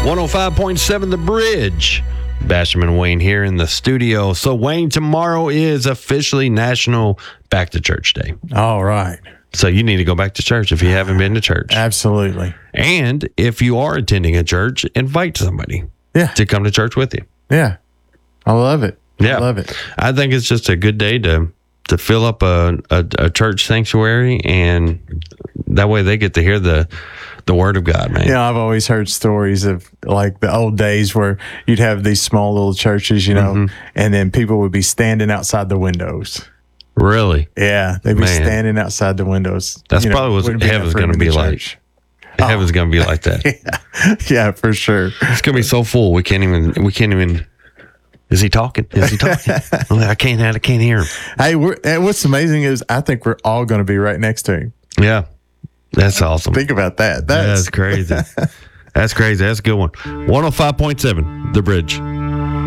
105.7 The Bridge. Basherman Wayne here in the studio. So, Wayne, tomorrow is officially National Back to Church Day. All right. So you need to go back to church if you haven't been to church. Absolutely. And if you are attending a church, invite somebody Yeah. to come to church with you. Yeah. I love it. Yeah. I love it. I think it's just a good day to fill up a church sanctuary, and that way they get to hear the word of God, man. Yeah, I've always heard stories of like the old days where you'd have these small little churches, you know, and then people would be standing outside the windows. Really? Yeah, they'd be Man. standing outside the windows. That's You know, probably what wouldn't be heaven's enough room going to in be the like. church. Heaven's going to be like that. Yeah, for sure. It's going to be so full. We can't even. Is he talking? Is he talking? I can't hear him. Hey, what's amazing is I think we're all going to be right next to him. Yeah. That's awesome. Think about that. That's crazy. That's crazy. That's a good one. 105.7, The Bridge.